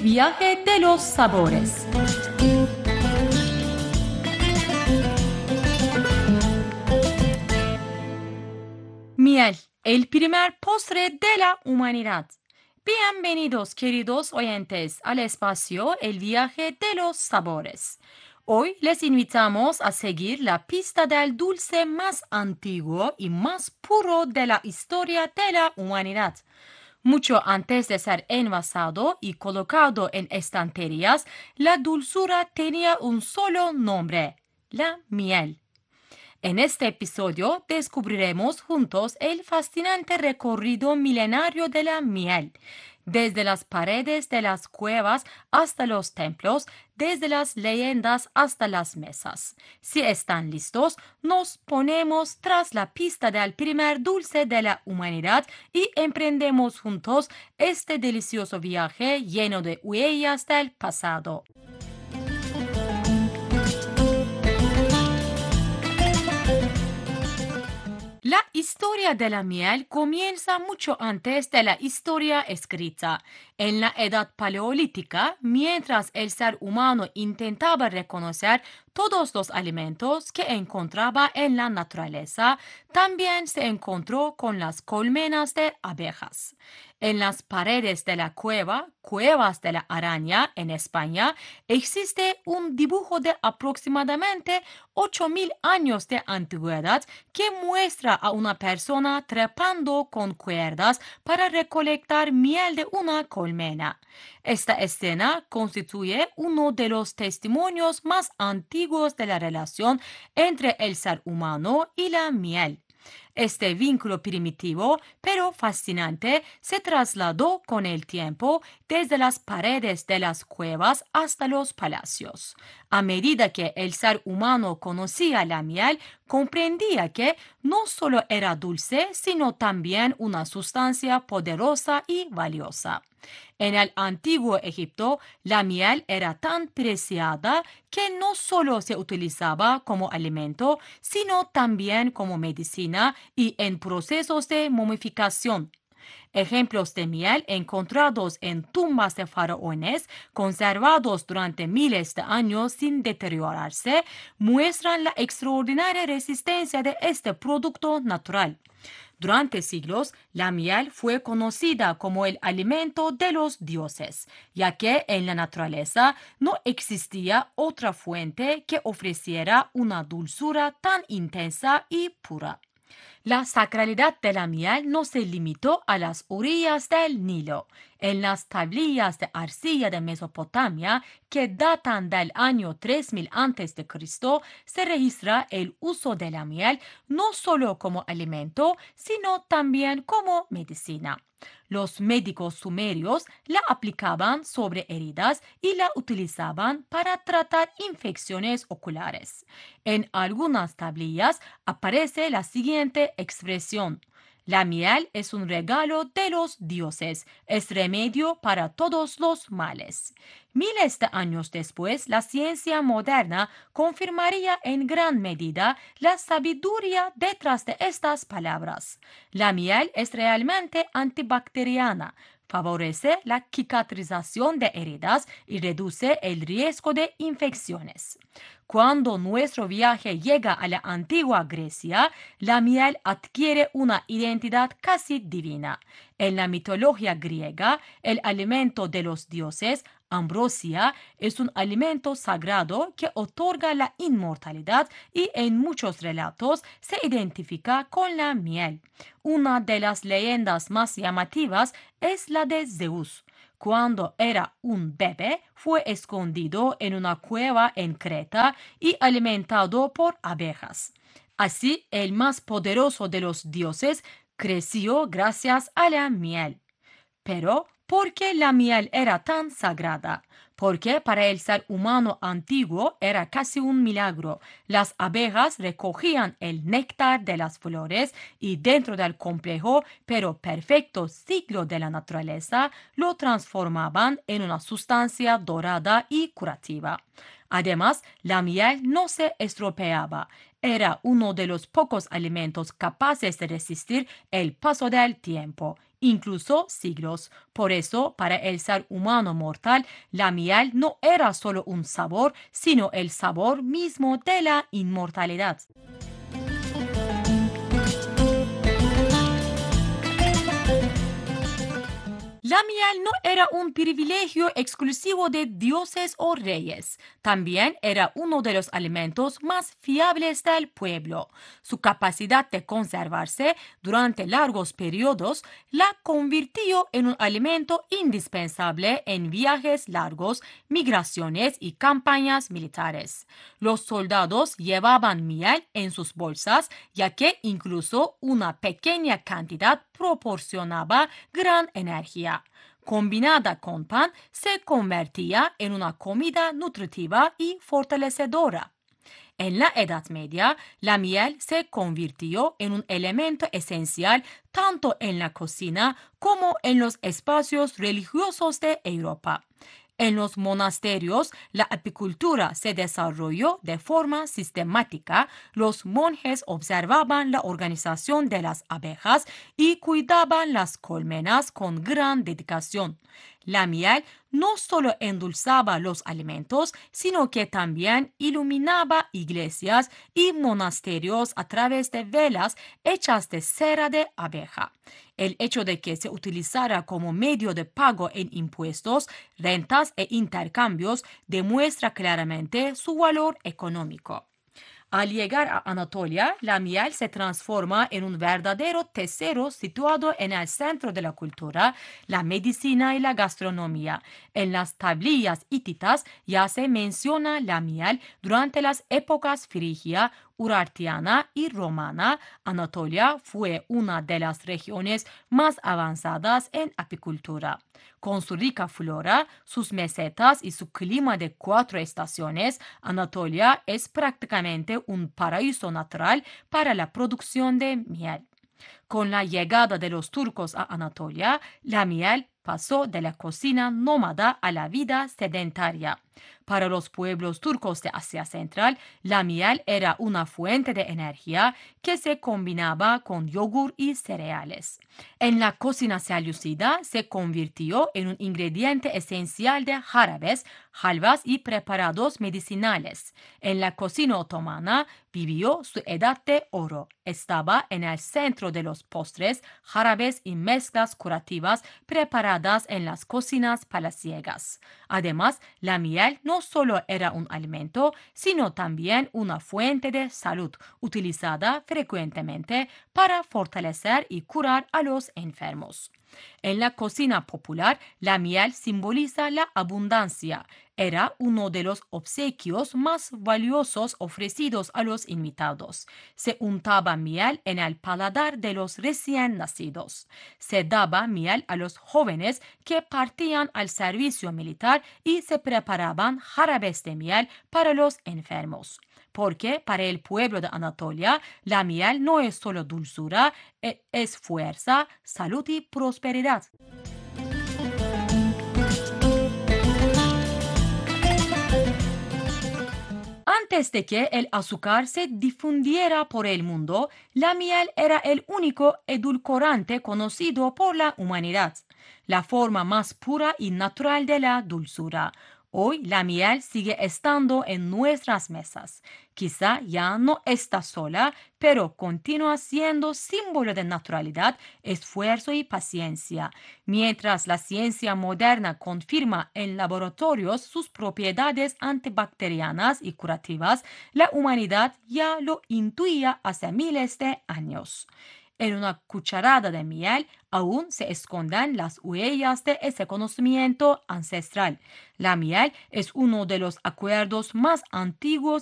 Viaje de los sabores. Miel, el primer postre de la humanidad. Bienvenidos, queridos oyentes, al espacio El viaje de los sabores. Hoy les invitamos a seguir la pista del dulce más antiguo y más puro de la historia de la humanidad. Mucho antes de ser envasado y colocado en estanterías, la dulzura tenía un solo nombre: la miel. En este episodio descubriremos juntos el fascinante recorrido milenario de la miel, desde las paredes de las cuevas hasta los templos, desde las leyendas hasta las mesas. Si están listos, nos ponemos tras la pista del primer dulce de la humanidad y emprendemos juntos este delicioso viaje lleno de huellas del pasado. La historia de la miel comienza mucho antes de la historia escrita. En la edad paleolítica, mientras el ser humano intentaba reconocer todos los alimentos que encontraba en la naturaleza, también se encontró con las colmenas de abejas. En las paredes de la cueva, Cuevas de la Araña, en España, existe un dibujo de aproximadamente 8.000 años de antigüedad que muestra a una persona trepando con cuerdas para recolectar miel de una colmena. Esta escena constituye uno de los testimonios más antiguos de la relación entre el ser humano y la miel. Este vínculo primitivo, pero fascinante, se trasladó con el tiempo desde las paredes de las cuevas hasta los palacios. A medida que el ser humano conocía la miel, comprendía que no solo era dulce, sino también una sustancia poderosa y valiosa. En el antiguo Egipto, la miel era tan preciada que no solo se utilizaba como alimento, sino también como medicina y en procesos de momificación. Ejemplos de miel encontrados en tumbas de faraones, conservados durante miles de años sin deteriorarse, muestran la extraordinaria resistencia de este producto natural. Durante siglos, la miel fue conocida como el alimento de los dioses, ya que en la naturaleza no existía otra fuente que ofreciera una dulzura tan intensa y pura. La sacralidad de la miel no se limitó a las orillas del Nilo. En las tablillas de arcilla de Mesopotamia, que datan del año 3000 a.C., se registra el uso de la miel no solo como alimento, sino también como medicina. Los médicos sumerios la aplicaban sobre heridas y la utilizaban para tratar infecciones oculares. En algunas tablillas aparece la siguiente expresión: la miel es un regalo de los dioses, es remedio para todos los males. Miles de años después, la ciencia moderna confirmaría en gran medida la sabiduría detrás de estas palabras. La miel es realmente antibacteriana, favorece la cicatrización de heridas y reduce el riesgo de infecciones. Cuando nuestro viaje llega a la antigua Grecia, la miel adquiere una identidad casi divina. En la mitología griega, el alimento de los dioses, ambrosia, es un alimento sagrado que otorga la inmortalidad y en muchos relatos se identifica con la miel. Una de las leyendas más llamativas es la de Zeus. Cuando era un bebé, fue escondido en una cueva en Creta y alimentado por abejas. Así, el más poderoso de los dioses creció gracias a la miel. Pero, ¿por qué la miel era tan sagrada? Porque para el ser humano antiguo era casi un milagro. Las abejas recogían el néctar de las flores y dentro del complejo pero perfecto ciclo de la naturaleza lo transformaban en una sustancia dorada y curativa. Además, la miel no se estropeaba. era uno de los pocos alimentos capaces de resistir el paso del tiempo, incluso siglos. Por eso, para el ser humano mortal, la miel no era solo un sabor, sino el sabor mismo de la inmortalidad. La miel no era un privilegio exclusivo de dioses o reyes, también era uno de los alimentos más fiables del pueblo. Su capacidad de conservarse durante largos periodos la convirtió en un alimento indispensable en viajes largos, migraciones y campañas militares. Los soldados llevaban miel en sus bolsas, ya que incluso una pequeña cantidad proporcionaba gran energía. Combinada con pan, se convertía en una comida nutritiva y fortalecedora. En la Edad Media, la miel se convirtió en un elemento esencial tanto en la cocina como en los espacios religiosos de Europa. En los monasterios, la apicultura se desarrolló de forma sistemática. Los monjes observaban la organización de las abejas y cuidaban las colmenas con gran dedicación. La miel no solo endulzaba los alimentos, sino que también iluminaba iglesias y monasterios a través de velas hechas de cera de abeja. El hecho de que se utilizara como medio de pago en impuestos, rentas e intercambios demuestra claramente su valor económico. Al llegar a Anatolia, la miel se transforma en un verdadero tesoro situado en el centro de la cultura, la medicina y la gastronomía. En las tablillas hititas ya se menciona la miel durante las épocas frigia, urartiana y romana. Anatolia fue una de las regiones más avanzadas en apicultura. Con su rica flora, sus mesetas y su clima de 4 estaciones, Anatolia es prácticamente un paraíso natural para la producción de miel. Con la llegada de los turcos a Anatolia, la miel pasó de la cocina nómada a la vida sedentaria. Para los pueblos turcos de Asia Central, la miel era una fuente de energía que se combinaba con yogur y cereales. En la cocina selyúcida se convirtió en un ingrediente esencial de jarabes, halvas y preparados medicinales. En la cocina otomana vivió su edad de oro. Estaba en el centro de los postres, jarabes y mezclas curativas preparadas en las cocinas palaciegas. Además, la miel no solo era un alimento, sino también una fuente de salud, utilizada frecuentemente para fortalecer y curar a los enfermos. En la cocina popular, la miel simboliza la abundancia. Era uno de los obsequios más valiosos ofrecidos a los invitados. Se untaba miel en el paladar de los recién nacidos. Se daba miel a los jóvenes que partían al servicio militar y se preparaban jarabes de miel para los enfermos. Porque para el pueblo de Anatolia, la miel no es solo dulzura, es fuerza, salud y prosperidad. Antes de que el azúcar se difundiera por el mundo, la miel era el único edulcorante conocido por la humanidad, la forma más pura y natural de la dulzura. Hoy la miel sigue estando en nuestras mesas. Quizá ya no está sola, pero continúa siendo símbolo de naturalidad, esfuerzo y paciencia. Mientras la ciencia moderna confirma en laboratorios sus propiedades antibacterianas y curativas, la humanidad ya lo intuía hace miles de años. En una cucharada de miel aún se esconden las huellas de ese conocimiento ancestral. La miel es uno de los acuerdos más antiguos